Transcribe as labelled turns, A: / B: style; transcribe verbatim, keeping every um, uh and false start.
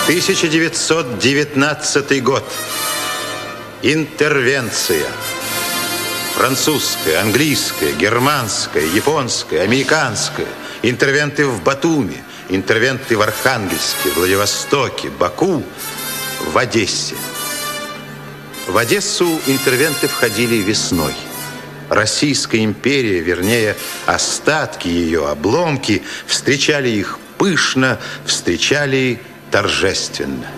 A: тысяча девятьсот девятнадцатый год. Интервенция. Французская, английская, германская, японская, американская. Интервенты в Батуми, интервенты в Архангельске, Владивостоке, Баку, в Одессе. В Одессу интервенты входили весной. Российская империя, вернее, остатки ее, обломки, встречали их пышно, встречали торжественно.